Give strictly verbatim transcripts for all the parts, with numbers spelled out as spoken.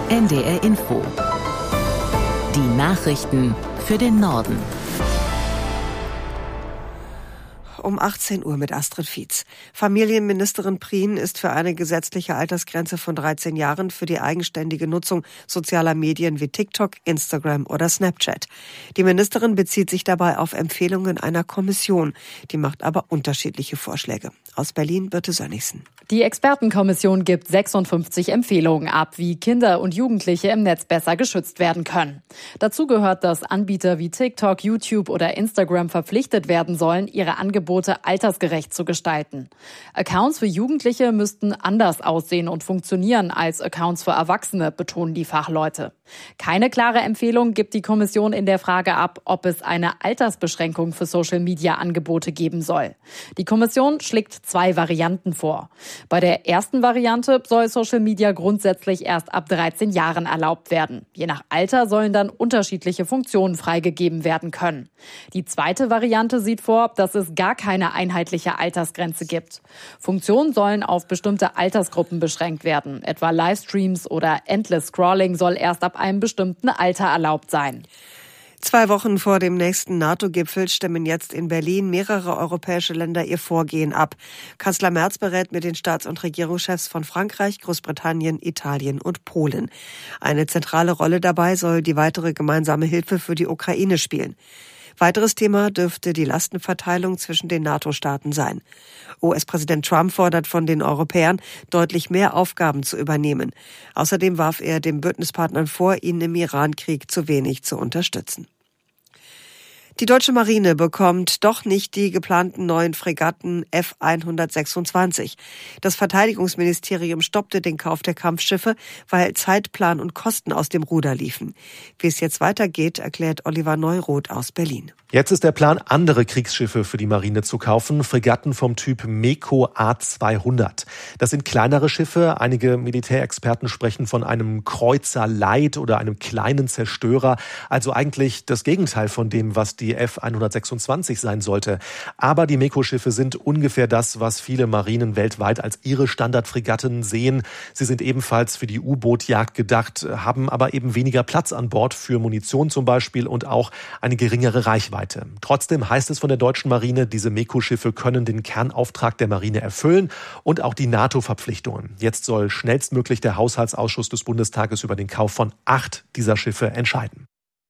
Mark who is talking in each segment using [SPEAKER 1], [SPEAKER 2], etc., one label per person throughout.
[SPEAKER 1] N D R Info. Die Nachrichten für den Norden.
[SPEAKER 2] Um achtzehn Uhr mit Astrid Fietz. Familienministerin Prien ist für eine gesetzliche Altersgrenze von dreizehn Jahren für die eigenständige Nutzung sozialer Medien wie TikTok, Instagram oder Snapchat. Die Ministerin bezieht sich dabei auf Empfehlungen einer Kommission. Die macht aber unterschiedliche Vorschläge. Aus Berlin, Birte Sönnigsen.
[SPEAKER 3] Die Expertenkommission gibt sechsundfünfzig Empfehlungen ab, wie Kinder und Jugendliche im Netz besser geschützt werden können. Dazu gehört, dass Anbieter wie TikTok, YouTube oder Instagram verpflichtet werden sollen, ihre Angebote altersgerecht zu gestalten. Accounts für Jugendliche müssten anders aussehen und funktionieren als Accounts für Erwachsene, betonen die Fachleute. Keine klare Empfehlung gibt die Kommission in der Frage ab, ob es eine Altersbeschränkung für Social-Media-Angebote geben soll. Die Kommission schlägt zwei Varianten vor. Bei der ersten Variante soll Social Media grundsätzlich erst ab dreizehn Jahren erlaubt werden. Je nach Alter sollen dann unterschiedliche Funktionen freigegeben werden können. Die zweite Variante sieht vor, dass es gar keine einheitliche Altersgrenze gibt. Funktionen sollen auf bestimmte Altersgruppen beschränkt werden. Etwa Livestreams oder Endless Scrolling soll erst ab einem bestimmten Alter erlaubt sein.
[SPEAKER 2] Zwei Wochen vor dem nächsten NATO-Gipfel stimmen jetzt in Berlin mehrere europäische Länder ihr Vorgehen ab. Kanzler Merz berät mit den Staats- und Regierungschefs von Frankreich, Großbritannien, Italien und Polen. Eine zentrale Rolle dabei soll die weitere gemeinsame Hilfe für die Ukraine spielen. Weiteres Thema dürfte die Lastenverteilung zwischen den NATO-Staaten sein. U S-Präsident Trump fordert von den Europäern, deutlich mehr Aufgaben zu übernehmen. Außerdem warf er den Bündnispartnern vor, ihn im Iran-Krieg zu wenig zu unterstützen. Die deutsche Marine bekommt doch nicht die geplanten neuen Fregatten F hundertsechsundzwanzig. Das Verteidigungsministerium stoppte den Kauf der Kampfschiffe, weil Zeitplan und Kosten aus dem Ruder liefen. Wie es jetzt weitergeht, erklärt Oliver Neuroth aus Berlin.
[SPEAKER 4] Jetzt ist der Plan, andere Kriegsschiffe für die Marine zu kaufen, Fregatten vom Typ MEKO A zweihundert. Das sind kleinere Schiffe. Einige Militärexperten sprechen von einem Kreuzer Light oder einem kleinen Zerstörer. Also eigentlich das Gegenteil von dem, was die F hundertsechsundzwanzig sein sollte. Aber die MEKO-Schiffe sind ungefähr das, was viele Marinen weltweit als ihre Standardfregatten sehen. Sie sind ebenfalls für die U-Boot-Jagd gedacht, haben aber eben weniger Platz an Bord für Munition zum Beispiel und auch eine geringere Reichweite. Trotzdem heißt es von der deutschen Marine, diese MEKO-Schiffe können den Kernauftrag der Marine erfüllen und auch die NATO-Verpflichtungen. Jetzt soll schnellstmöglich der Haushaltsausschuss des Bundestages über den Kauf von acht dieser Schiffe entscheiden.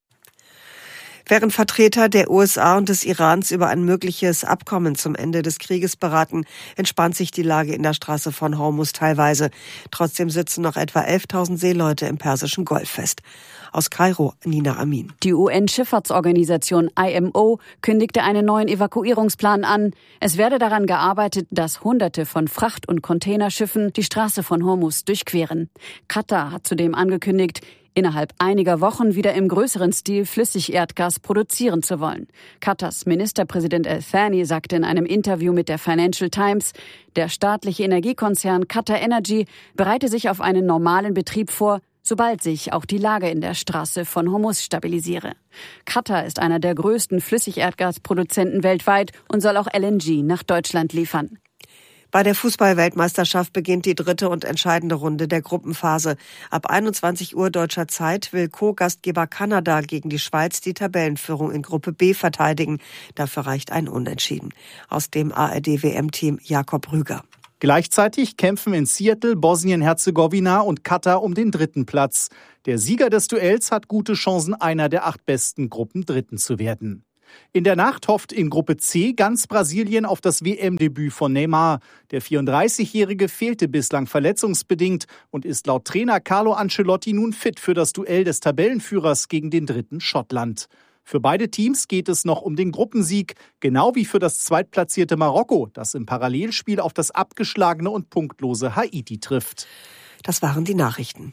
[SPEAKER 2] Während Vertreter der U S A und des Irans über ein mögliches Abkommen zum Ende des Krieges beraten, entspannt sich die Lage in der Straße von Hormuz teilweise. Trotzdem sitzen noch etwa elftausend Seeleute im Persischen Golf fest. Aus Kairo, Nina Amin.
[SPEAKER 5] Die U N-Schifffahrtsorganisation I M O kündigte einen neuen Evakuierungsplan an. Es werde daran gearbeitet, dass Hunderte von Fracht- und Containerschiffen die Straße von Hormuz durchqueren. Katar hat zudem angekündigt, innerhalb einiger Wochen wieder im größeren Stil Flüssigerdgas produzieren zu wollen. Katars Ministerpräsident Al-Thani sagte in einem Interview mit der Financial Times, der staatliche Energiekonzern Qatar Energy bereite sich auf einen normalen Betrieb vor, sobald sich auch die Lage in der Straße von Hormuz stabilisiere. Katar ist einer der größten Flüssigerdgasproduzenten weltweit und soll auch L N G nach Deutschland liefern.
[SPEAKER 2] Bei der Fußball-Weltmeisterschaft beginnt die dritte und entscheidende Runde der Gruppenphase. Ab einundzwanzig Uhr deutscher Zeit will Co-Gastgeber Kanada gegen die Schweiz die Tabellenführung in Gruppe B verteidigen. Dafür reicht ein Unentschieden. Aus dem A R D-W M-Team Jakob Rüger.
[SPEAKER 6] Gleichzeitig kämpfen in Seattle, Bosnien-Herzegowina und Katar um den dritten Platz. Der Sieger des Duells hat gute Chancen, einer der acht besten Gruppendritten zu werden. In der Nacht hofft in Gruppe C ganz Brasilien auf das W M-Debüt von Neymar. Der vierunddreißigjährige fehlte bislang verletzungsbedingt und ist laut Trainer Carlo Ancelotti nun fit für das Duell des Tabellenführers gegen den dritten Schottland. Für beide Teams geht es noch um den Gruppensieg, genau wie für das zweitplatzierte Marokko, das im Parallelspiel auf das abgeschlagene und punktlose Haiti trifft.
[SPEAKER 2] Das waren die Nachrichten.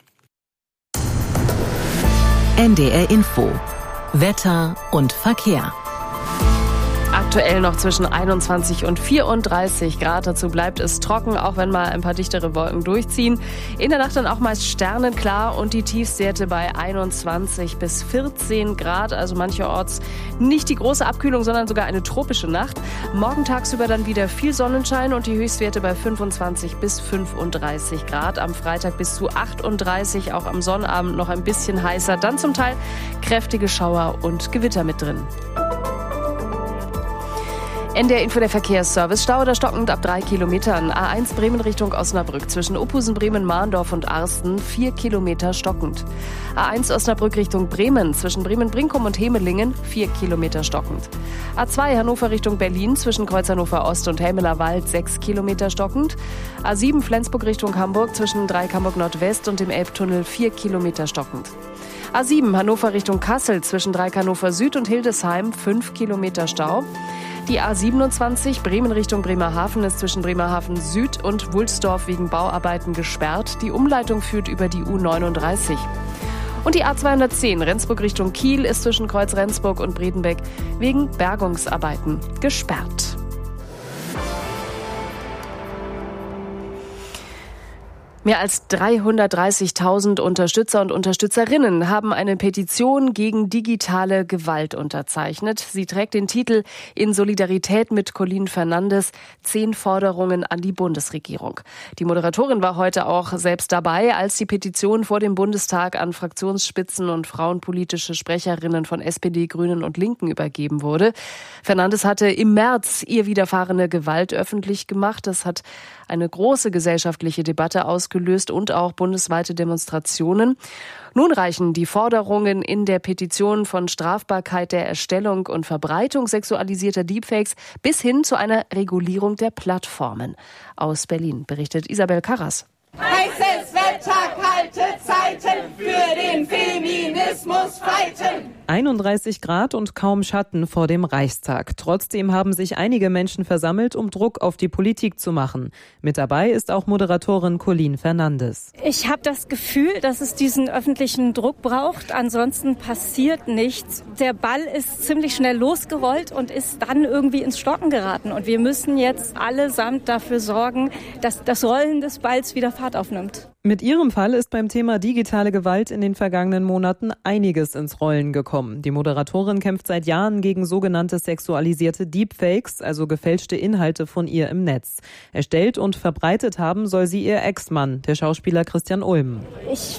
[SPEAKER 1] N D R Info. Wetter und Verkehr.
[SPEAKER 7] aktuell noch zwischen einundzwanzig und vierunddreißig Grad. Dazu bleibt es trocken, auch wenn mal ein paar dichtere Wolken durchziehen. In der Nacht dann auch meist sternenklar und die Tiefstwerte bei einundzwanzig bis vierzehn Grad. Also mancherorts nicht die große Abkühlung, sondern sogar eine tropische Nacht. Morgen tagsüber dann wieder viel Sonnenschein und die Höchstwerte bei fünfundzwanzig bis fünfunddreißig Grad. Am Freitag bis zu achtunddreißig, auch am Sonnabend noch ein bisschen heißer. Dann zum Teil kräftige Schauer und Gewitter mit drin. N D R Info, der Verkehrsservice. Stau oder stockend ab drei Kilometern. A eins Bremen Richtung Osnabrück. Zwischen Ophusen, Bremen, Mahndorf und Arsten vier Kilometer stockend. A eins Osnabrück Richtung Bremen. Zwischen Bremen-Brinkum und Hemelingen vier Kilometer stockend. A zwei Hannover Richtung Berlin. Zwischen Kreuz Hannover Ost und Helmeler Wald sechs Kilometer stockend. A sieben Flensburg Richtung Hamburg. Zwischen Dreieck Hamburg Nordwest und dem Elbtunnel vier Kilometer stockend. A sieben Hannover Richtung Kassel. Zwischen Dreieck Hannover Süd und Hildesheim fünf Kilometer Stau. Die A siebenundzwanzig Bremen Richtung Bremerhaven ist zwischen Bremerhaven Süd und Wulsdorf wegen Bauarbeiten gesperrt. Die Umleitung führt über die U neununddreißig. Und die A zweihundertzehn Rendsburg Richtung Kiel ist zwischen Kreuz Rendsburg und Bredenbeck wegen Bergungsarbeiten gesperrt. Mehr als dreihundertdreißigtausend Unterstützer und Unterstützerinnen haben eine Petition gegen digitale Gewalt unterzeichnet. Sie trägt den Titel "In Solidarität mit Colin Fernandes. Zehn Forderungen an die Bundesregierung". Die Moderatorin war heute auch selbst dabei, als die Petition vor dem Bundestag an Fraktionsspitzen und frauenpolitische Sprecherinnen von S P D, Grünen und Linken übergeben wurde. Fernandes hatte im März ihr widerfahrene Gewalt öffentlich gemacht. Das hat eine große gesellschaftliche Debatte ausgelöst und auch bundesweite Demonstrationen. Nun reichen die Forderungen in der Petition von Strafbarkeit der Erstellung und Verbreitung sexualisierter Deepfakes bis hin zu einer Regulierung der Plattformen. Aus Berlin berichtet Isabel Karras.
[SPEAKER 8] Heißes Wetter, kalte Zeiten, für den Feminismus fighten.
[SPEAKER 9] einunddreißig Grad und kaum Schatten vor dem Reichstag. Trotzdem haben sich einige Menschen versammelt, um Druck auf die Politik zu machen. Mit dabei ist auch Moderatorin Colin Fernandes.
[SPEAKER 10] Ich habe das Gefühl, dass es diesen öffentlichen Druck braucht. Ansonsten passiert nichts. Der Ball ist ziemlich schnell losgerollt und ist dann irgendwie ins Stocken geraten. Und wir müssen jetzt allesamt dafür sorgen, dass das Rollen des Balls wieder Fahrt aufnimmt.
[SPEAKER 9] Mit ihrem Fall ist beim Thema digitale Gewalt in den vergangenen Monaten einiges ins Rollen gekommen. Die Moderatorin kämpft seit Jahren gegen sogenannte sexualisierte Deepfakes, also gefälschte Inhalte von ihr im Netz. Erstellt und verbreitet haben soll sie ihr Ex-Mann, der Schauspieler Christian Ulm.
[SPEAKER 10] Ich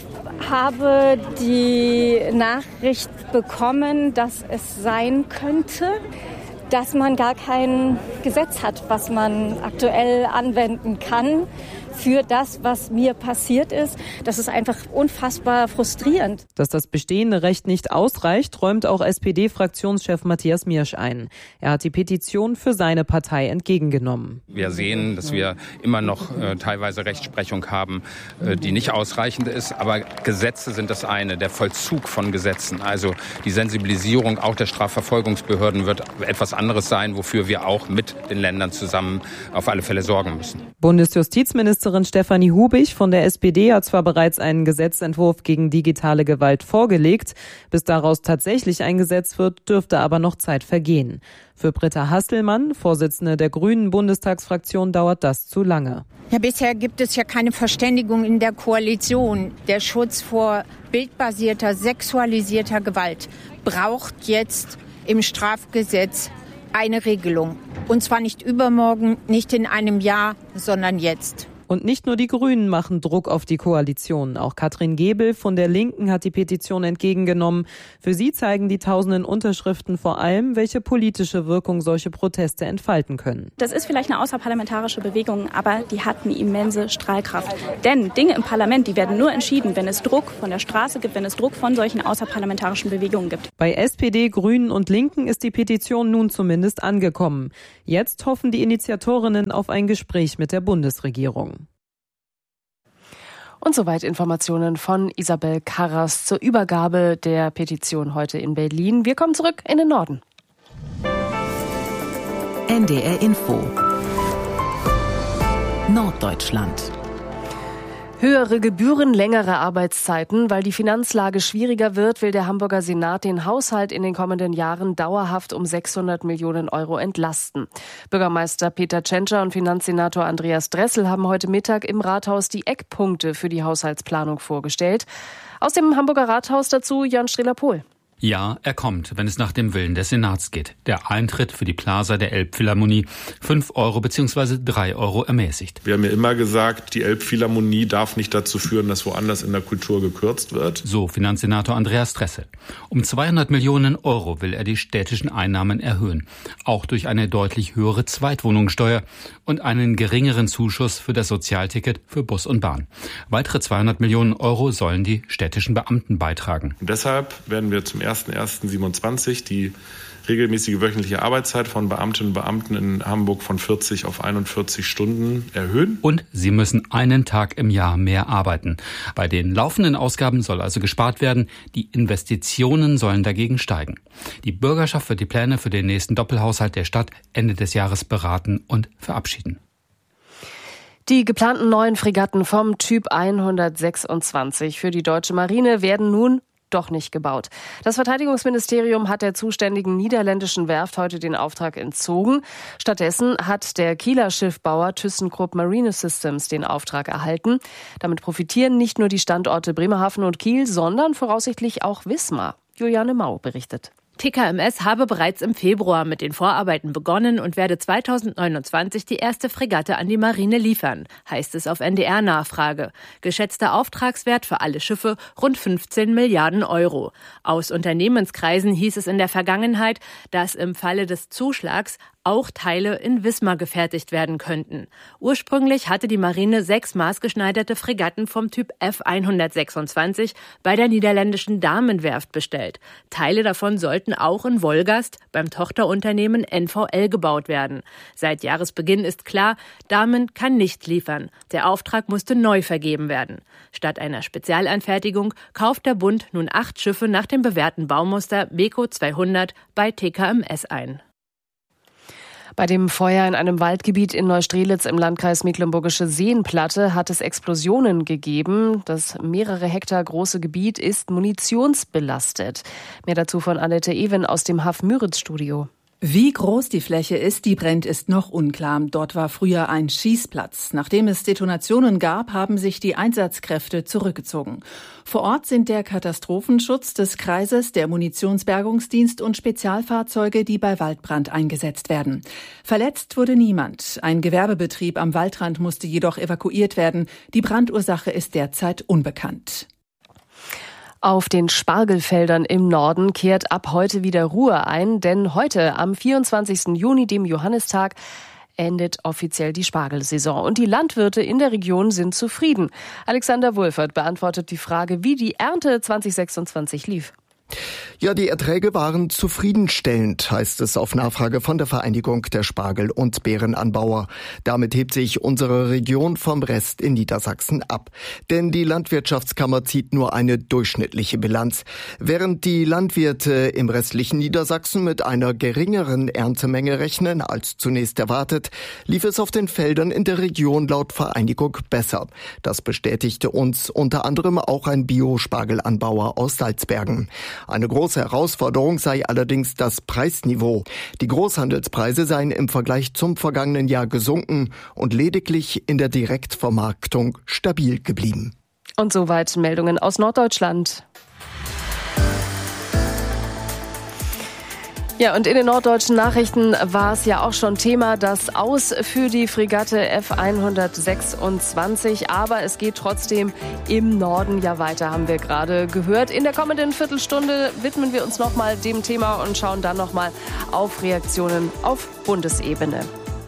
[SPEAKER 10] habe die Nachricht bekommen, dass es sein könnte, dass man gar kein Gesetz hat, was man aktuell anwenden kann für das, was mir passiert ist. Das ist einfach unfassbar frustrierend.
[SPEAKER 9] Dass das bestehende Recht nicht ausreicht, räumt auch S P D-Fraktionschef Matthias Miersch ein. Er hat die Petition für seine Partei entgegengenommen.
[SPEAKER 11] Wir sehen, dass wir immer noch äh, teilweise Rechtsprechung haben, äh, die nicht ausreichend ist. Aber Gesetze sind das eine, der Vollzug von Gesetzen. Also die Sensibilisierung auch der Strafverfolgungsbehörden wird etwas anderes sein, wofür wir auch mit den Ländern zusammen auf alle Fälle sorgen müssen.
[SPEAKER 9] Bundesjustizministerin Stefanie Hubich von der S P D hat zwar bereits einen Gesetzentwurf gegen digitale Gewalt vorgelegt. Bis daraus tatsächlich ein Gesetz wird, dürfte aber noch Zeit vergehen. Für Britta Hasselmann, Vorsitzende der Grünen Bundestagsfraktion, dauert das zu lange.
[SPEAKER 12] Ja, bisher gibt es ja keine Verständigung in der Koalition. Der Schutz vor bildbasierter, sexualisierter Gewalt braucht jetzt im Strafgesetz eine Regelung. Und zwar nicht übermorgen, nicht in einem Jahr, sondern jetzt.
[SPEAKER 9] Und nicht nur die Grünen machen Druck auf die Koalition. Auch Katrin Gebel von der Linken hat die Petition entgegengenommen. Für sie zeigen die tausenden Unterschriften vor allem, welche politische Wirkung solche Proteste entfalten können.
[SPEAKER 13] Das ist vielleicht eine außerparlamentarische Bewegung, aber die hat eine immense Strahlkraft. Denn Dinge im Parlament, die werden nur entschieden, wenn es Druck von der Straße gibt, wenn es Druck von solchen außerparlamentarischen Bewegungen gibt.
[SPEAKER 9] Bei S P D, Grünen und Linken ist die Petition nun zumindest angekommen. Jetzt hoffen die Initiatorinnen auf ein Gespräch mit der Bundesregierung.
[SPEAKER 7] Und soweit Informationen von Isabel Karras zur Übergabe der Petition heute in Berlin. Wir kommen zurück in den Norden.
[SPEAKER 1] N D R Info Norddeutschland.
[SPEAKER 7] Höhere Gebühren, längere Arbeitszeiten. Weil die Finanzlage schwieriger wird, will der Hamburger Senat den Haushalt in den kommenden Jahren dauerhaft um sechshundert Millionen Euro entlasten. Bürgermeister Peter Tschentscher und Finanzsenator Andreas Dressel haben heute Mittag im Rathaus die Eckpunkte für die Haushaltsplanung vorgestellt. Aus dem Hamburger Rathaus dazu Jörn Strehler-Pohl.
[SPEAKER 14] Ja, er kommt, wenn es nach dem Willen des Senats geht. Der Eintritt für die Plaza der Elbphilharmonie fünf Euro bzw. drei Euro ermäßigt.
[SPEAKER 15] Wir haben ja immer gesagt, die Elbphilharmonie darf nicht dazu führen, dass woanders in der Kultur gekürzt wird.
[SPEAKER 14] So Finanzsenator Andreas Dressel. Um zweihundert Millionen Euro will er die städtischen Einnahmen erhöhen. Auch durch eine deutlich höhere Zweitwohnungssteuer und einen geringeren Zuschuss für das Sozialticket für Bus und Bahn. Weitere zweihundert Millionen Euro sollen die städtischen Beamten beitragen.
[SPEAKER 15] Und deshalb werden wir zum ersten ersten siebenundzwanzig die regelmäßige wöchentliche Arbeitszeit von Beamtinnen und Beamten in Hamburg von vierzig auf einundvierzig Stunden erhöhen.
[SPEAKER 14] Und sie müssen einen Tag im Jahr mehr arbeiten. Bei den laufenden Ausgaben soll also gespart werden. Die Investitionen sollen dagegen steigen. Die Bürgerschaft wird die Pläne für den nächsten Doppelhaushalt der Stadt Ende des Jahres beraten und verabschieden.
[SPEAKER 7] Die geplanten neuen Fregatten vom Typ hundertsechsundzwanzig für die deutsche Marine werden nun doch nicht gebaut. Das Verteidigungsministerium hat der zuständigen niederländischen Werft heute den Auftrag entzogen. Stattdessen hat der Kieler Schiffbauer ThyssenKrupp Marine Systems den Auftrag erhalten. Damit profitieren nicht nur die Standorte Bremerhaven und Kiel, sondern voraussichtlich auch Wismar. Juliane Mau berichtet.
[SPEAKER 16] T K M S habe bereits im Februar mit den Vorarbeiten begonnen und werde zweitausendneunundzwanzig die erste Fregatte an die Marine liefern, heißt es auf N D R-Nachfrage. Geschätzter Auftragswert für alle Schiffe rund fünfzehn Milliarden Euro. Aus Unternehmenskreisen hieß es in der Vergangenheit, dass im Falle des Zuschlags auch Teile in Wismar gefertigt werden könnten. Ursprünglich hatte die Marine sechs maßgeschneiderte Fregatten vom Typ F hundertsechsundzwanzig bei der niederländischen Damenwerft bestellt. Teile davon sollten auch in Wolgast beim Tochterunternehmen N V L gebaut werden. Seit Jahresbeginn ist klar, Damen kann nicht liefern. Der Auftrag musste neu vergeben werden. Statt einer Spezialanfertigung kauft der Bund nun acht Schiffe nach dem bewährten Baumuster MEKO zweihundert bei T K M S ein.
[SPEAKER 7] Bei dem Feuer in einem Waldgebiet in Neustrelitz im Landkreis Mecklenburgische Seenplatte hat es Explosionen gegeben. Das mehrere Hektar große Gebiet ist munitionsbelastet. Mehr dazu von Annette Ewen aus dem H A F Müritz-Studio.
[SPEAKER 17] Wie groß die Fläche ist, die brennt, ist noch unklar. Dort war früher ein Schießplatz. Nachdem es Detonationen gab, haben sich die Einsatzkräfte zurückgezogen. Vor Ort sind der Katastrophenschutz des Kreises, der Munitionsbergungsdienst und Spezialfahrzeuge, die bei Waldbrand eingesetzt werden. Verletzt wurde niemand. Ein Gewerbebetrieb am Waldrand musste jedoch evakuiert werden. Die Brandursache ist derzeit unbekannt.
[SPEAKER 7] Auf den Spargelfeldern im Norden kehrt ab heute wieder Ruhe ein, denn heute, am vierundzwanzigsten Juni, dem Johannistag, endet offiziell die Spargelsaison. Und die Landwirte in der Region sind zufrieden. Alexander Wulfert beantwortet die Frage, wie die Ernte zwanzig sechsundzwanzig lief.
[SPEAKER 18] Ja, die Erträge waren zufriedenstellend, heißt es auf Nachfrage von der Vereinigung der Spargel- und Beerenanbauer. Damit hebt sich unsere Region vom Rest in Niedersachsen ab. Denn die Landwirtschaftskammer zieht nur eine durchschnittliche Bilanz. Während die Landwirte im restlichen Niedersachsen mit einer geringeren Erntemenge rechnen als zunächst erwartet, lief es auf den Feldern in der Region laut Vereinigung besser. Das bestätigte uns unter anderem auch ein Bio-Spargelanbauer aus Salzbergen. Eine große Herausforderung sei allerdings das Preisniveau. Die Großhandelspreise seien im Vergleich zum vergangenen Jahr gesunken und lediglich in der Direktvermarktung stabil geblieben.
[SPEAKER 7] Und soweit Meldungen aus Norddeutschland. Ja, und in den norddeutschen Nachrichten war es ja auch schon Thema, das Aus für die Fregatte F hundertsechsundzwanzig. Aber es geht trotzdem im Norden ja weiter, haben wir gerade gehört. In der kommenden Viertelstunde widmen wir uns nochmal dem Thema und schauen dann nochmal auf Reaktionen auf Bundesebene.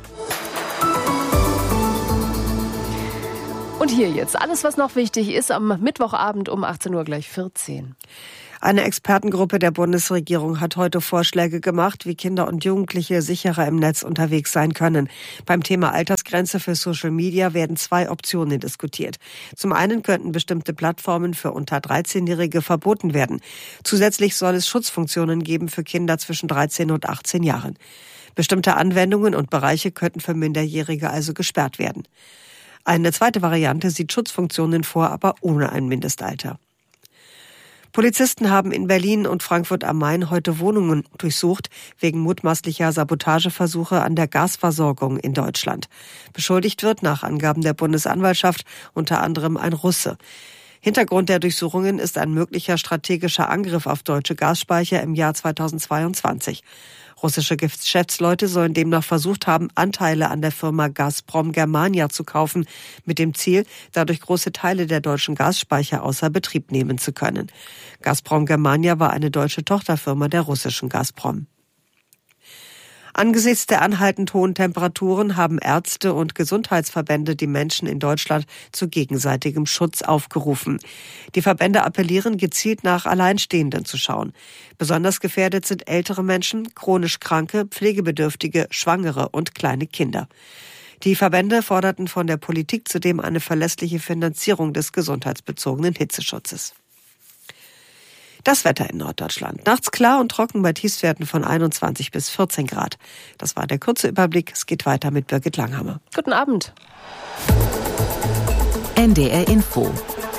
[SPEAKER 7] Und hier jetzt alles, was noch wichtig ist, am Mittwochabend um achtzehn Uhr gleich vierzehn.
[SPEAKER 2] Eine Expertengruppe der Bundesregierung hat heute Vorschläge gemacht, wie Kinder und Jugendliche sicherer im Netz unterwegs sein können. Beim Thema Altersgrenze für Social Media werden zwei Optionen diskutiert. Zum einen könnten bestimmte Plattformen für unter dreizehnjährige verboten werden. Zusätzlich soll es Schutzfunktionen geben für Kinder zwischen dreizehn und achtzehn Jahren. Bestimmte Anwendungen und Bereiche könnten für Minderjährige also gesperrt werden. Eine zweite Variante sieht Schutzfunktionen vor, aber ohne ein Mindestalter. Polizisten haben in Berlin und Frankfurt am Main heute Wohnungen durchsucht, wegen mutmaßlicher Sabotageversuche an der Gasversorgung in Deutschland. Beschuldigt wird nach Angaben der Bundesanwaltschaft unter anderem ein Russe. Hintergrund der Durchsuchungen ist ein möglicher strategischer Angriff auf deutsche Gasspeicher im Jahr zweitausendzweiundzwanzig. Russische Geschäftsleute sollen demnach versucht haben, Anteile an der Firma Gazprom Germania zu kaufen, mit dem Ziel, dadurch große Teile der deutschen Gasspeicher außer Betrieb nehmen zu können. Gazprom Germania war eine deutsche Tochterfirma der russischen Gazprom. Angesichts der anhaltend hohen Temperaturen haben Ärzte und Gesundheitsverbände die Menschen in Deutschland zu gegenseitigem Schutz aufgerufen. Die Verbände appellieren, gezielt nach Alleinstehenden zu schauen. Besonders gefährdet sind ältere Menschen, chronisch Kranke, Pflegebedürftige, Schwangere und kleine Kinder. Die Verbände forderten von der Politik zudem eine verlässliche Finanzierung des gesundheitsbezogenen Hitzeschutzes. Das Wetter in Norddeutschland. Nachts klar und trocken bei Tiefstwerten von einundzwanzig bis vierzehn Grad. Das war der kurze Überblick. Es geht weiter mit Birgit Langhammer.
[SPEAKER 7] Guten Abend.
[SPEAKER 1] N D R Info.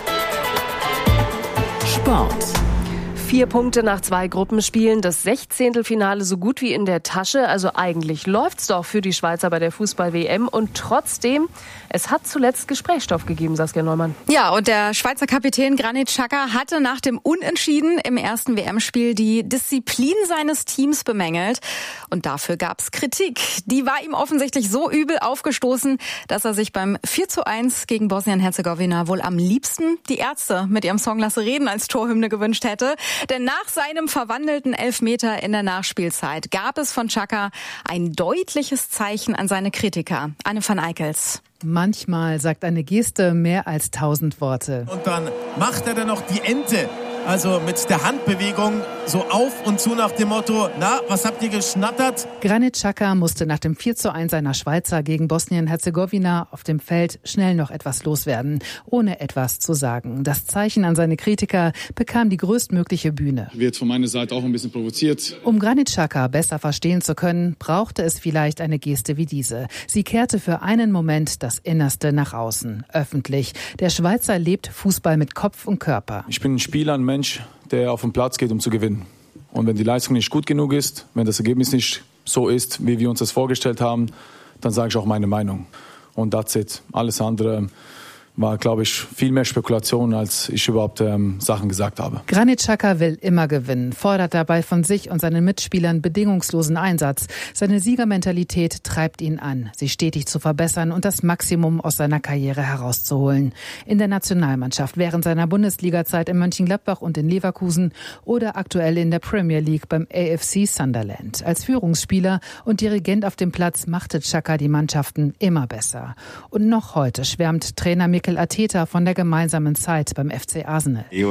[SPEAKER 1] Sport.
[SPEAKER 7] Vier Punkte nach zwei Gruppenspielen, das Sechzehntelfinale so gut wie in der Tasche. Also eigentlich läuft's doch für die Schweizer bei der Fußball-W M. Und trotzdem, es hat zuletzt Gesprächsstoff gegeben, Saskia Neumann.
[SPEAKER 19] Ja, und der Schweizer Kapitän Granit Xhaka hatte nach dem Unentschieden im ersten W M-Spiel die Disziplin seines Teams bemängelt. Und dafür gab's Kritik. Die war ihm offensichtlich so übel aufgestoßen, dass er sich beim vier zu eins gegen Bosnien-Herzegowina wohl am liebsten die Ärzte mit ihrem Song Lasse reden als Torhymne gewünscht hätte. Denn nach seinem verwandelten Elfmeter in der Nachspielzeit gab es von Xhaka ein deutliches Zeichen an seine Kritiker. Anne van Eickels.
[SPEAKER 20] Manchmal sagt eine Geste mehr als tausend Worte.
[SPEAKER 21] Und dann macht er dann noch die Ente. Also mit der Handbewegung so auf und zu nach dem Motto, na, was habt ihr geschnattert?
[SPEAKER 20] Granit Xhaka musste nach dem vier zu eins seiner Schweizer gegen Bosnien-Herzegowina auf dem Feld schnell noch etwas loswerden, ohne etwas zu sagen. Das Zeichen an seine Kritiker bekam die größtmögliche Bühne.
[SPEAKER 22] Wird von meiner Seite auch ein bisschen provoziert.
[SPEAKER 20] Um Granit Xhaka besser verstehen zu können, brauchte es vielleicht eine Geste wie diese. Sie kehrte für einen Moment das Innerste nach außen, öffentlich. Der Schweizer lebt Fußball mit Kopf und Körper.
[SPEAKER 22] Ich bin ein Spieler, ein Mensch, der auf den Platz geht, um zu gewinnen. Und wenn die Leistung nicht gut genug ist, wenn das Ergebnis nicht so ist, wie wir uns das vorgestellt haben, dann sage ich auch meine Meinung. Und that's it. Alles andere war, glaube ich, viel mehr Spekulation, als ich überhaupt ähm, Sachen gesagt habe.
[SPEAKER 20] Granit Xhaka will immer gewinnen, fordert dabei von sich und seinen Mitspielern bedingungslosen Einsatz. Seine Siegermentalität treibt ihn an, sich stetig zu verbessern und das Maximum aus seiner Karriere herauszuholen. In der Nationalmannschaft, während seiner Bundesliga-Zeit in Mönchengladbach und in Leverkusen oder aktuell in der Premier League beim A F C Sunderland. Als Führungsspieler und Dirigent auf dem Platz machte Xhaka die Mannschaften immer besser. Und noch heute schwärmt Trainer Mikel Arteta von der gemeinsamen Zeit beim F C Arsenal.
[SPEAKER 23] Er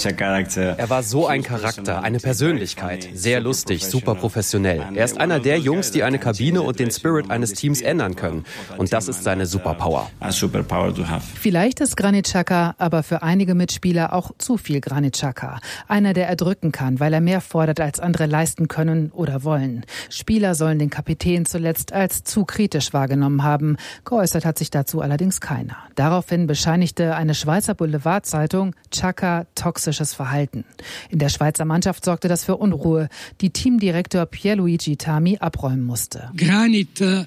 [SPEAKER 23] war so ein Charakter, eine Persönlichkeit, sehr lustig, super professionell. Er ist einer der Jungs, die eine Kabine und den Spirit eines Teams ändern können. Und das ist seine Superpower.
[SPEAKER 20] Vielleicht ist Granit Xhaka aber für einige Mitspieler auch zu viel Granit Xhaka. Einer, der erdrücken kann, weil er mehr fordert, als andere leisten können oder wollen. Spieler sollen den Kapitän zuletzt als zu kritisch wahrgenommen haben. Geäußert hat sich dazu allerdings keiner. Daraufhin bescheinigte eine Schweizer Boulevardzeitung Xhaka toxisches Verhalten. In der Schweizer Mannschaft sorgte das für Unruhe, die Teamdirektor Pierluigi Tami abräumen musste.
[SPEAKER 24] Granit äh,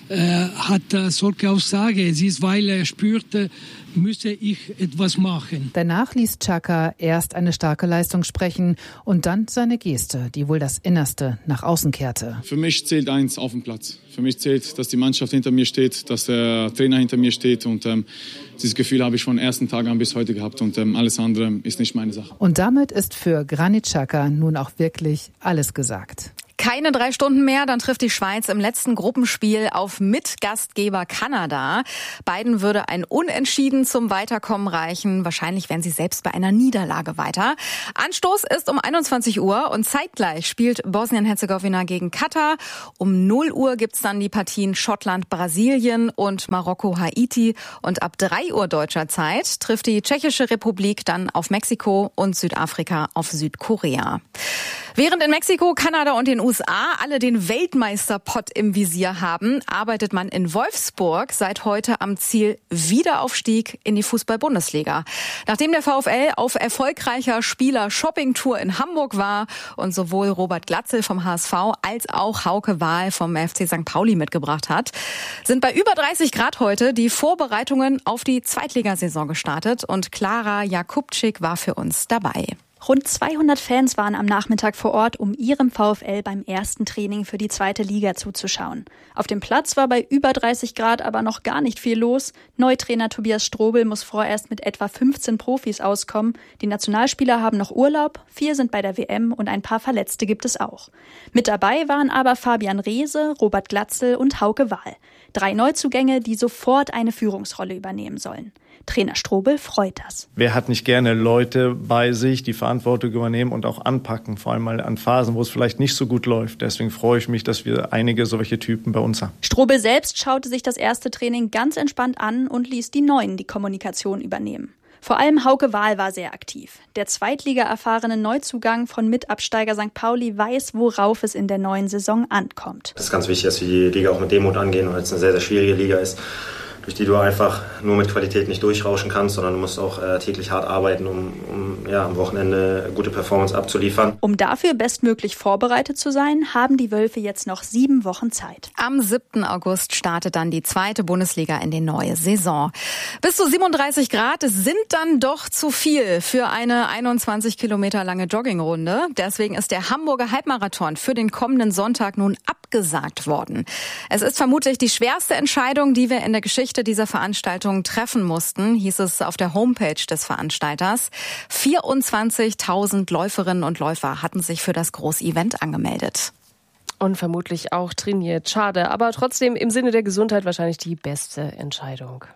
[SPEAKER 24] hat äh, solche Aussage, es ist, weil er spürte, müsse ich etwas machen.
[SPEAKER 20] Danach ließ Xhaka erst eine starke Leistung sprechen und dann seine Geste, die wohl das Innerste nach außen kehrte.
[SPEAKER 22] Für mich zählt eins auf dem Platz. Für mich zählt, dass die Mannschaft hinter mir steht, dass der Trainer hinter mir steht und ähm, dieses Gefühl habe ich von ersten Tag an bis heute gehabt und ähm, alles andere ist nicht meine Sache.
[SPEAKER 20] Und damit ist für Granit Xhaka nun auch wirklich alles gesagt.
[SPEAKER 19] Keine drei Stunden mehr, dann trifft die Schweiz im letzten Gruppenspiel auf Mitgastgeber Kanada. Beiden würde ein Unentschieden zum Weiterkommen reichen. Wahrscheinlich wären sie selbst bei einer Niederlage weiter. Anstoß ist um einundzwanzig Uhr und zeitgleich spielt Bosnien-Herzegowina gegen Katar. Um null Uhr gibt's dann die Partien Schottland-Brasilien und Marokko-Haiti. Und ab drei Uhr deutscher Zeit trifft die Tschechische Republik dann auf Mexiko und Südafrika auf Südkorea. Während in Mexiko, Kanada und den U S A alle den Weltmeisterpott im Visier haben, arbeitet man in Wolfsburg seit heute am Ziel Wiederaufstieg in die Fußball-Bundesliga. Nachdem der VfL auf erfolgreicher Spieler-Shopping-Tour in Hamburg war und sowohl Robert Glatzel vom H S V als auch Hauke Wahl vom F C Sankt Pauli mitgebracht hat, sind bei über dreißig Grad heute die Vorbereitungen auf die Zweitligasaison gestartet und Clara Jakubczyk war für uns dabei.
[SPEAKER 3] Rund zweihundert Fans waren am Nachmittag vor Ort, um ihrem VfL beim ersten Training für die zweite Liga zuzuschauen. Auf dem Platz war bei über dreißig Grad aber noch gar nicht viel los. Neutrainer Tobias Strobel muss vorerst mit etwa fünfzehn Profis auskommen. Die Nationalspieler haben noch Urlaub, vier sind bei der W M und ein paar Verletzte gibt es auch. Mit dabei waren aber Fabian Reese, Robert Glatzel und Hauke Wahl. Drei Neuzugänge, die sofort eine Führungsrolle übernehmen sollen. Trainer Strobel freut das.
[SPEAKER 4] Wer hat nicht gerne Leute bei sich, die Verantwortung übernehmen und auch anpacken, vor allem mal an Phasen, wo es vielleicht nicht so gut läuft. Deswegen freue ich mich, dass wir einige solche Typen bei uns haben.
[SPEAKER 3] Strobel selbst schaute sich das erste Training ganz entspannt an und ließ die Neuen die Kommunikation übernehmen. Vor allem Hauke Wahl war sehr aktiv. Der Zweitliga-erfahrene Neuzugang von Mitabsteiger Sankt Pauli weiß, worauf es in der neuen Saison ankommt.
[SPEAKER 5] Es ist ganz wichtig, dass wir die Liga auch mit Demut angehen, weil es eine sehr, sehr schwierige Liga ist, durch die du einfach nur mit Qualität nicht durchrauschen kannst, sondern du musst auch äh, täglich hart arbeiten, um, um ja, am Wochenende gute Performance abzuliefern.
[SPEAKER 3] Um dafür bestmöglich vorbereitet zu sein, haben die Wölfe jetzt noch sieben Wochen Zeit.
[SPEAKER 19] Am siebten August startet dann die zweite Bundesliga in die neue Saison. Bis zu siebenunddreißig Grad sind dann doch zu viel für eine einundzwanzig Kilometer lange Joggingrunde. Deswegen ist der Hamburger Halbmarathon für den kommenden Sonntag nun abgesagt worden. Es ist vermutlich die schwerste Entscheidung, die wir in der Geschichte dieser Veranstaltung treffen mussten, hieß es auf der Homepage des Veranstalters. vierundzwanzigtausend Läuferinnen und Läufer hatten sich für das Großevent angemeldet.
[SPEAKER 7] Und vermutlich auch trainiert. Schade, aber trotzdem im Sinne der Gesundheit wahrscheinlich die beste Entscheidung.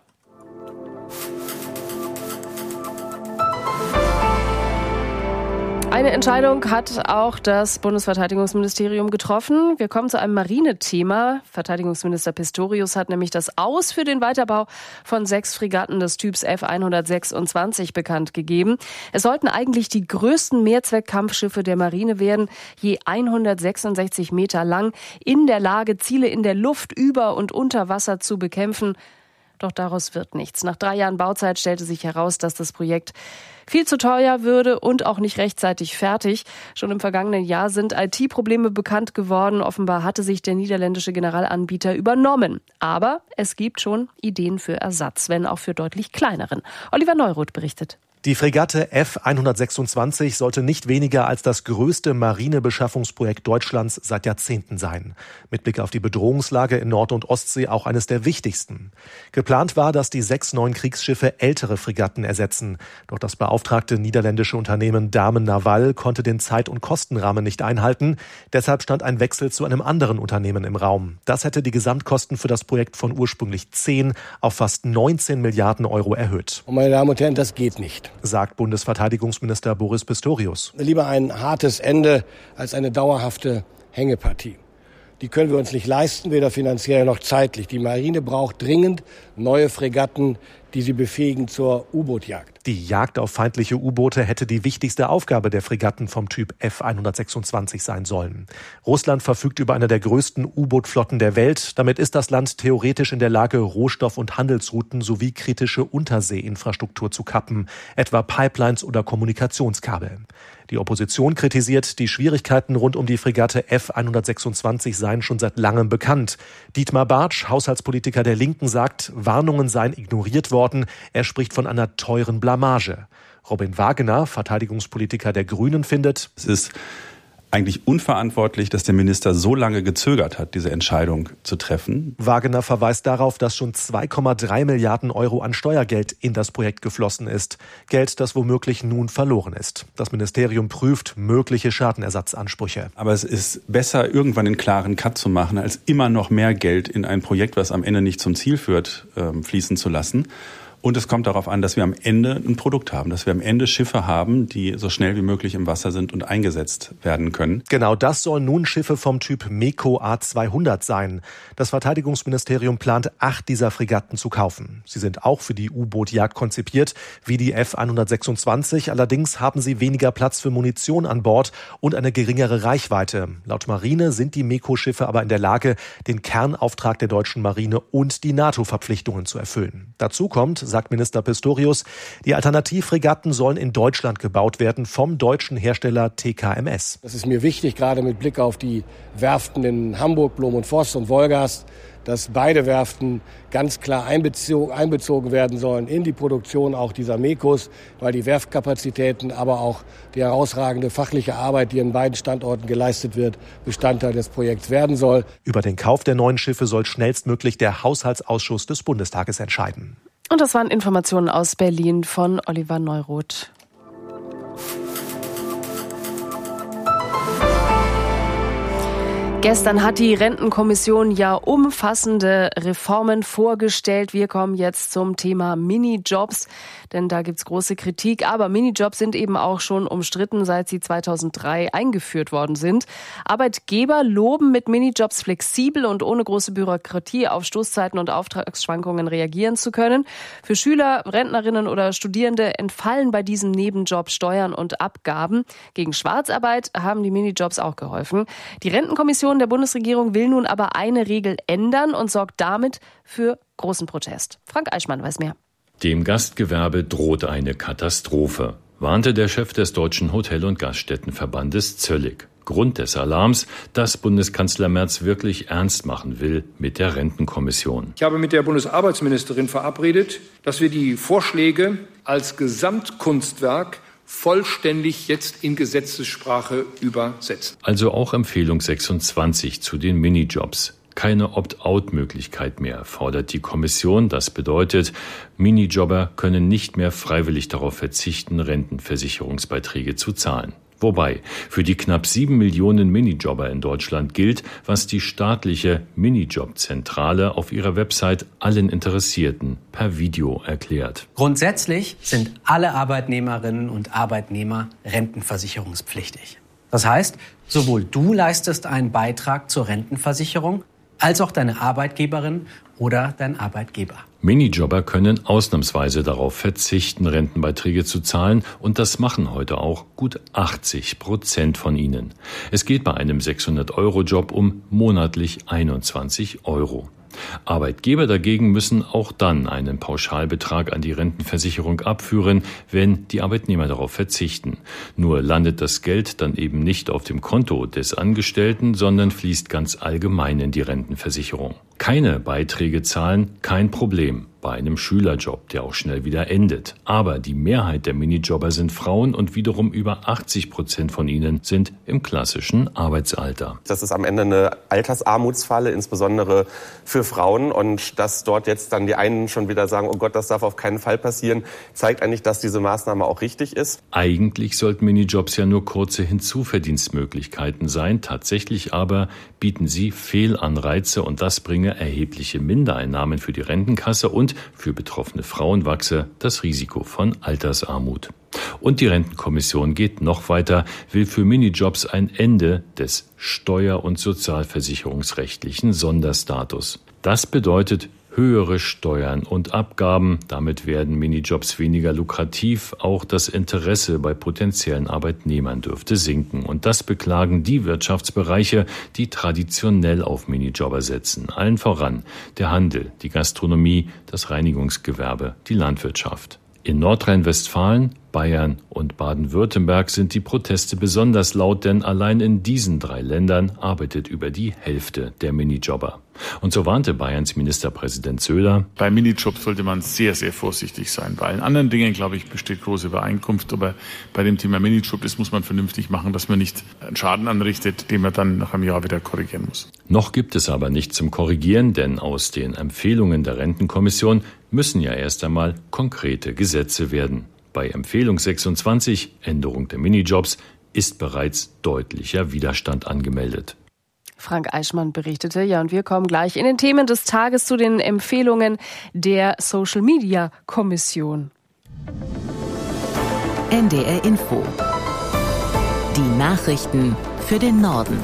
[SPEAKER 7] Eine Entscheidung hat auch das Bundesverteidigungsministerium getroffen. Wir kommen zu einem Marinethema. Verteidigungsminister Pistorius hat nämlich das Aus für den Weiterbau von sechs Fregatten des Typs F hundertsechsundzwanzig bekannt gegeben. Es sollten eigentlich die größten Mehrzweckkampfschiffe der Marine werden, je hundertsechsundsechzig Meter lang, in der Lage, Ziele in der Luft, über und unter Wasser zu bekämpfen. Doch daraus wird nichts. Nach drei Jahren Bauzeit stellte sich heraus, dass das Projekt viel zu teuer würde und auch nicht rechtzeitig fertig. Schon im vergangenen Jahr sind I T-Probleme bekannt geworden. Offenbar hatte sich der niederländische Generalanbieter übernommen. Aber es gibt schon Ideen für Ersatz, wenn auch für deutlich kleineren. Oliver Neuroth berichtet.
[SPEAKER 6] Die Fregatte F hundertsechsundzwanzig sollte nicht weniger als das größte Marinebeschaffungsprojekt Deutschlands seit Jahrzehnten sein. Mit Blick auf die Bedrohungslage in Nord- und Ostsee auch eines der wichtigsten. Geplant war, dass die sechs neuen Kriegsschiffe ältere Fregatten ersetzen. Doch das beauftragte niederländische Unternehmen Damen Naval konnte den Zeit- und Kostenrahmen nicht einhalten. Deshalb stand ein Wechsel zu einem anderen Unternehmen im Raum. Das hätte die Gesamtkosten für das Projekt von ursprünglich zehn auf fast neunzehn Milliarden Euro erhöht.
[SPEAKER 25] Und meine Damen und Herren, das geht nicht,
[SPEAKER 6] sagt Bundesverteidigungsminister Boris Pistorius.
[SPEAKER 25] Lieber ein hartes Ende als eine dauerhafte Hängepartie. Die können wir uns nicht leisten, weder finanziell noch zeitlich. Die Marine braucht dringend neue Fregatten, die sie befähigen zur U-Boot-Jagd.
[SPEAKER 6] Die Jagd auf feindliche U-Boote hätte die wichtigste Aufgabe der Fregatten vom Typ F hundertsechsundzwanzig sein sollen. Russland verfügt über eine der größten U-Boot-Flotten der Welt. Damit ist das Land theoretisch in der Lage, Rohstoff- und Handelsrouten sowie kritische Unterseeinfrastruktur zu kappen, etwa Pipelines oder Kommunikationskabel. Die Opposition kritisiert, die Schwierigkeiten rund um die Fregatte F hundertsechsundzwanzig seien schon seit langem bekannt. Dietmar Bartsch, Haushaltspolitiker der Linken, sagt, Warnungen seien ignoriert worden. Er spricht von einer teuren Blamage. Robin Wagener, Verteidigungspolitiker der Grünen, findet,
[SPEAKER 26] es ist eigentlich unverantwortlich, dass der Minister so lange gezögert hat, diese Entscheidung zu treffen.
[SPEAKER 6] Wagener verweist darauf, dass schon zwei Komma drei Milliarden Euro an Steuergeld in das Projekt geflossen ist. Geld, das womöglich nun verloren ist. Das Ministerium prüft mögliche Schadenersatzansprüche.
[SPEAKER 26] Aber es ist besser, irgendwann einen klaren Cut zu machen, als immer noch mehr Geld in ein Projekt, was am Ende nicht zum Ziel führt, fließen zu lassen. Und es kommt darauf an, dass wir am Ende ein Produkt haben, dass wir am Ende Schiffe haben, die so schnell wie möglich im Wasser sind und eingesetzt werden können.
[SPEAKER 6] Genau das sollen nun Schiffe vom Typ MEKO A zweihundert sein. Das Verteidigungsministerium plant, acht dieser Fregatten zu kaufen. Sie sind auch für die U-Boot-Jagd konzipiert, wie die F hundertsechsundzwanzig. Allerdings haben sie weniger Platz für Munition an Bord und eine geringere Reichweite. Laut Marine sind die MEKO-Schiffe aber in der Lage, den Kernauftrag der deutschen Marine und die NATO-Verpflichtungen zu erfüllen. Dazu kommt, sagt Minister Pistorius, die Alternativfregatten sollen in Deutschland gebaut werden vom deutschen Hersteller T K M S.
[SPEAKER 25] Das ist mir wichtig, gerade mit Blick auf die Werften in Hamburg, Blom und Voss und Wolgast, dass beide Werften ganz klar einbezogen, einbezogen werden sollen in die Produktion auch dieser MEKOs, weil die Werftkapazitäten, aber auch die herausragende fachliche Arbeit, die in beiden Standorten geleistet wird, Bestandteil des Projekts werden soll.
[SPEAKER 6] Über den Kauf der neuen Schiffe soll schnellstmöglich der Haushaltsausschuss des Bundestages entscheiden.
[SPEAKER 7] Und das waren Informationen aus Berlin von Oliver Neuroth. Gestern hat die Rentenkommission ja umfassende Reformen vorgestellt. Wir kommen jetzt zum Thema Minijobs, denn da gibt's große Kritik. Aber Minijobs sind eben auch schon umstritten, seit sie zweitausenddrei eingeführt worden sind. Arbeitgeber loben, mit Minijobs flexibel und ohne große Bürokratie auf Stoßzeiten und Auftragsschwankungen reagieren zu können. Für Schüler, Rentnerinnen oder Studierende entfallen bei diesem Nebenjob Steuern und Abgaben. Gegen Schwarzarbeit haben die Minijobs auch geholfen. Die Rentenkommission der Bundesregierung will nun aber eine Regel ändern und sorgt damit für großen Protest. Frank Eichmann weiß mehr.
[SPEAKER 8] Dem Gastgewerbe droht eine Katastrophe, warnte der Chef des Deutschen Hotel- und Gaststättenverbandes Zöllig. Grund des Alarms, dass Bundeskanzler Merz wirklich ernst machen will mit der Rentenkommission.
[SPEAKER 9] Ich habe mit der Bundesarbeitsministerin verabredet, dass wir die Vorschläge als Gesamtkunstwerk vollständig jetzt in Gesetzessprache übersetzen.
[SPEAKER 8] Also auch Empfehlung sechsundzwanzig zu den Minijobs. Keine Opt-out-Möglichkeit mehr, fordert die Kommission. Das bedeutet, Minijobber können nicht mehr freiwillig darauf verzichten, Rentenversicherungsbeiträge zu zahlen. Wobei für die knapp sieben Millionen Minijobber in Deutschland gilt, was die staatliche Minijob-Zentrale auf ihrer Website allen Interessierten per Video erklärt.
[SPEAKER 10] Grundsätzlich sind alle Arbeitnehmerinnen und Arbeitnehmer rentenversicherungspflichtig. Das heißt, sowohl du leistest einen Beitrag zur Rentenversicherung, als auch deine Arbeitgeberin oder dein Arbeitgeber.
[SPEAKER 8] Minijobber können ausnahmsweise darauf verzichten, Rentenbeiträge zu zahlen, und das machen heute auch gut achtzig Prozent von ihnen. Es geht bei einem sechshundert-Euro-Job um monatlich einundzwanzig Euro. Arbeitgeber dagegen müssen auch dann einen Pauschalbetrag an die Rentenversicherung abführen, wenn die Arbeitnehmer darauf verzichten. Nur landet das Geld dann eben nicht auf dem Konto des Angestellten, sondern fließt ganz allgemein in die Rentenversicherung. Keine Beiträge zahlen, kein Problem. Bei einem Schülerjob, der auch schnell wieder endet. Aber die Mehrheit der Minijobber sind Frauen und wiederum über achtzig Prozent von ihnen sind im klassischen Arbeitsalter.
[SPEAKER 11] Das ist am Ende eine Altersarmutsfalle, insbesondere für Frauen. Und dass dort jetzt dann die einen schon wieder sagen, oh Gott, das darf auf keinen Fall passieren, zeigt eigentlich, dass diese Maßnahme auch richtig ist.
[SPEAKER 8] Eigentlich sollten Minijobs ja nur kurze Hinzuverdienstmöglichkeiten sein. Tatsächlich aber bieten sie Fehlanreize und das bringe erhebliche Mindereinnahmen für die Rentenkasse und für betroffene Frauen wachse das Risiko von Altersarmut. Und die Rentenkommission geht noch weiter, will für Minijobs ein Ende des steuer- und sozialversicherungsrechtlichen Sonderstatus. Das bedeutet höhere Steuern und Abgaben. Damit werden Minijobs weniger lukrativ. Auch das Interesse bei potenziellen Arbeitnehmern dürfte sinken. Und das beklagen die Wirtschaftsbereiche, die traditionell auf Minijobber setzen. Allen voran der Handel, die Gastronomie, das Reinigungsgewerbe, die Landwirtschaft. In Nordrhein-Westfalen, Bayern und Baden-Württemberg sind die Proteste besonders laut, denn allein in diesen drei Ländern arbeitet über die Hälfte der Minijobber. Und so warnte Bayerns Ministerpräsident Söder:
[SPEAKER 12] Bei Minijobs sollte man sehr, sehr vorsichtig sein. Bei allen anderen Dingen, glaube ich, besteht große Übereinkunft. Aber bei dem Thema Minijob, das muss man vernünftig machen, dass man nicht einen Schaden anrichtet, den man dann nach einem Jahr wieder korrigieren muss.
[SPEAKER 8] Noch gibt es aber nichts zum Korrigieren, denn aus den Empfehlungen der Rentenkommission müssen ja erst einmal konkrete Gesetze werden. Bei Empfehlung sechsundzwanzig, Änderung der Minijobs, ist bereits deutlicher Widerstand angemeldet.
[SPEAKER 7] Frank Eichmann berichtete. Ja, und wir kommen gleich in den Themen des Tages zu den Empfehlungen der Social-Media-Kommission.
[SPEAKER 1] N D R Info. Die Nachrichten für den Norden.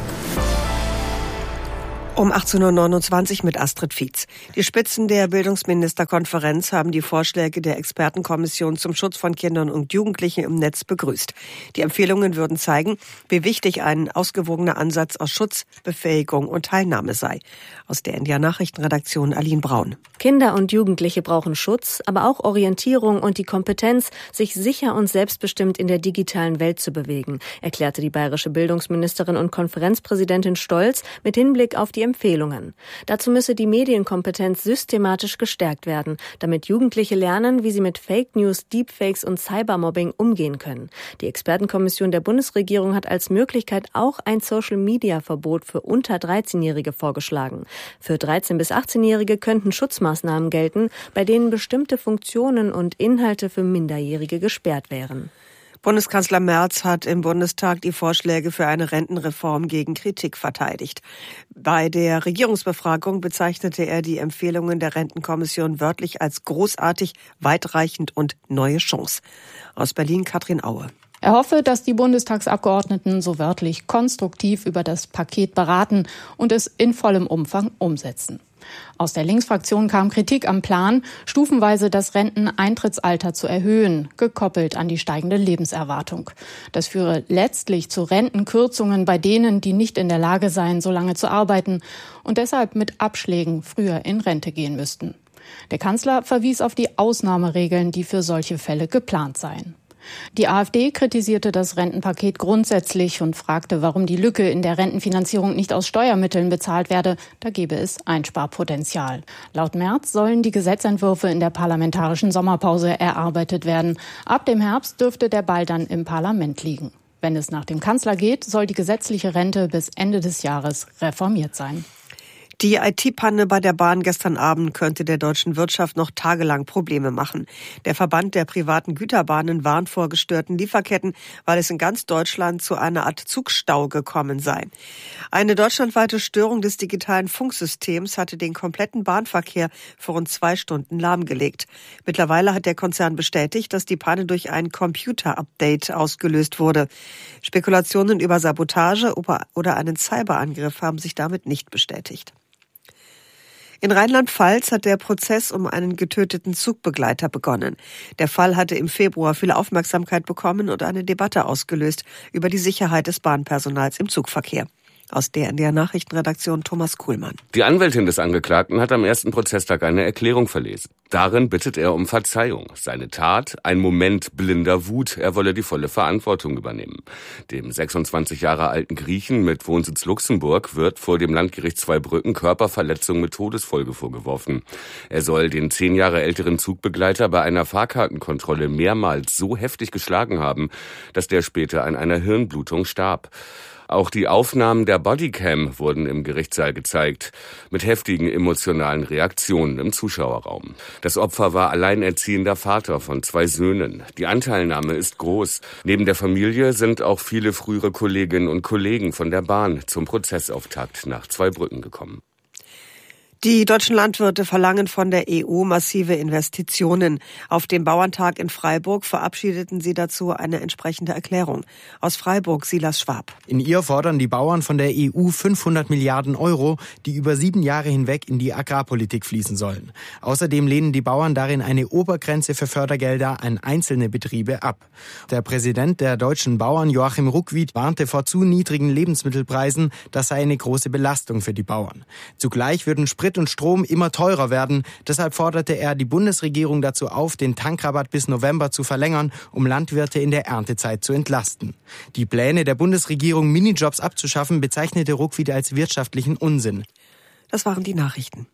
[SPEAKER 2] Um achtzehn Uhr neunundzwanzig mit Astrid Fietz. Die Spitzen der Bildungsministerkonferenz haben die Vorschläge der Expertenkommission zum Schutz von Kindern und Jugendlichen im Netz begrüßt. Die Empfehlungen würden zeigen, wie wichtig ein ausgewogener Ansatz aus Schutz, Befähigung und Teilnahme sei. Aus der N D R Nachrichtenredaktion Aline Braun.
[SPEAKER 13] Kinder und Jugendliche brauchen Schutz, aber auch Orientierung und die Kompetenz, sich sicher und selbstbestimmt in der digitalen Welt zu bewegen, erklärte die bayerische Bildungsministerin und Konferenzpräsidentin Stolz mit Hinblick auf die Empfehlungen. Dazu müsse die Medienkompetenz systematisch gestärkt werden, damit Jugendliche lernen, wie sie mit Fake News, Deepfakes und Cybermobbing umgehen können. Die Expertenkommission der Bundesregierung hat als Möglichkeit auch ein Social-Media-Verbot für unter dreizehnjährige vorgeschlagen. Für dreizehn- bis achtzehnjährige könnten Schutzmaßnahmen gelten, bei denen bestimmte Funktionen und Inhalte für Minderjährige gesperrt wären.
[SPEAKER 2] Bundeskanzler Merz hat im Bundestag die Vorschläge für eine Rentenreform gegen Kritik verteidigt. Bei der Regierungsbefragung bezeichnete er die Empfehlungen der Rentenkommission wörtlich als großartig, weitreichend und neue Chance. Aus Berlin Katrin Aue.
[SPEAKER 14] Er hoffe, dass die Bundestagsabgeordneten so wörtlich konstruktiv über das Paket beraten und es in vollem Umfang umsetzen. Aus der Linksfraktion kam Kritik am Plan, stufenweise das Renteneintrittsalter zu erhöhen, gekoppelt an die steigende Lebenserwartung. Das führe letztlich zu Rentenkürzungen bei denen, die nicht in der Lage seien, so lange zu arbeiten und deshalb mit Abschlägen früher in Rente gehen müssten. Der Kanzler verwies auf die Ausnahmeregeln, die für solche Fälle geplant seien. Die AfD kritisierte das Rentenpaket grundsätzlich und fragte, warum die Lücke in der Rentenfinanzierung nicht aus Steuermitteln bezahlt werde. Da gebe es Einsparpotenzial. Laut Merz sollen die Gesetzentwürfe in der parlamentarischen Sommerpause erarbeitet werden. Ab dem Herbst dürfte der Ball dann im Parlament liegen. Wenn es nach dem Kanzler geht, soll die gesetzliche Rente bis Ende des Jahres reformiert sein.
[SPEAKER 2] Die I T-Panne bei der Bahn gestern Abend könnte der deutschen Wirtschaft noch tagelang Probleme machen. Der Verband der privaten Güterbahnen warnt vor gestörten Lieferketten, weil es in ganz Deutschland zu einer Art Zugstau gekommen sei. Eine deutschlandweite Störung des digitalen Funksystems hatte den kompletten Bahnverkehr für rund zwei Stunden lahmgelegt. Mittlerweile hat der Konzern bestätigt, dass die Panne durch ein Computer-Update ausgelöst wurde. Spekulationen über Sabotage oder einen Cyberangriff haben sich damit nicht bestätigt. In Rheinland-Pfalz hat der Prozess um einen getöteten Zugbegleiter begonnen. Der Fall hatte im Februar viel Aufmerksamkeit bekommen und eine Debatte ausgelöst über die Sicherheit des Bahnpersonals im Zugverkehr. Aus der N D R Nachrichtenredaktion Thomas Kuhlmann.
[SPEAKER 15] Die Anwältin des Angeklagten hat am ersten Prozesstag eine Erklärung verlesen. Darin bittet er um Verzeihung. Seine Tat, ein Moment blinder Wut, er wolle die volle Verantwortung übernehmen. Dem sechsundzwanzig Jahre alten Griechen mit Wohnsitz Luxemburg wird vor dem Landgericht Zweibrücken Körperverletzung mit Todesfolge vorgeworfen. Er soll den zehn Jahre älteren Zugbegleiter bei einer Fahrkartenkontrolle mehrmals so heftig geschlagen haben, dass der später an einer Hirnblutung starb. Auch die Aufnahmen der Bodycam wurden im Gerichtssaal gezeigt, mit heftigen emotionalen Reaktionen im Zuschauerraum. Das Opfer war alleinerziehender Vater von zwei Söhnen. Die Anteilnahme ist groß. Neben der Familie sind auch viele frühere Kolleginnen und Kollegen von der Bahn zum Prozessauftakt nach Zweibrücken gekommen.
[SPEAKER 2] Die deutschen Landwirte verlangen von der E U massive Investitionen. Auf dem Bauerntag in Freiburg verabschiedeten sie dazu eine entsprechende Erklärung. Aus Freiburg Silas Schwab.
[SPEAKER 16] In ihr fordern die Bauern von der E U fünfhundert Milliarden Euro, die über sieben Jahre hinweg in die Agrarpolitik fließen sollen. Außerdem lehnen die Bauern darin eine Obergrenze für Fördergelder an einzelne Betriebe ab. Der Präsident der deutschen Bauern, Joachim Ruckwied, warnte vor zu niedrigen Lebensmittelpreisen. Das sei eine große Belastung für die Bauern. Zugleich würden Sprit und Strom immer teurer werden. Deshalb forderte er die Bundesregierung dazu auf, den Tankrabatt bis November zu verlängern, um Landwirte in der Erntezeit zu entlasten. Die Pläne der Bundesregierung, Minijobs abzuschaffen, bezeichnete Ruckwied als wirtschaftlichen Unsinn.
[SPEAKER 2] Das waren die Nachrichten.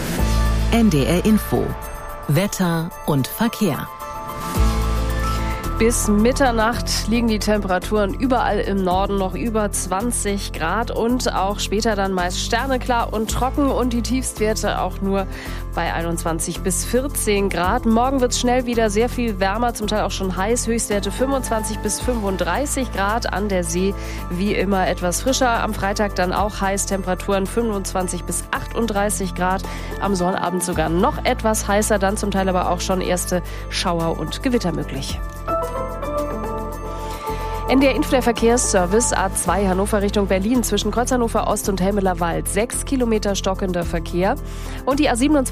[SPEAKER 1] N D R Info. Wetter und Verkehr.
[SPEAKER 7] Bis Mitternacht liegen die Temperaturen überall im Norden noch über zwanzig Grad und auch später dann meist sterneklar und trocken und die Tiefstwerte auch nur bei einundzwanzig bis vierzehn Grad. Morgen wird es schnell wieder sehr viel wärmer, zum Teil auch schon heiß. Höchstwerte fünfundzwanzig bis fünfunddreißig Grad, an der See wie immer etwas frischer. Am Freitag dann auch heiß, Temperaturen fünfundzwanzig bis achtunddreißig Grad. Am Sonnabend sogar noch etwas heißer, dann zum Teil aber auch schon erste Schauer und Gewitter möglich. N D R Info der Verkehrsservice A zwei Hannover Richtung Berlin zwischen Kreuz Hannover Ost und Helmeler Wald. Sechs Kilometer stockender Verkehr. Und die A siebenundzwanzig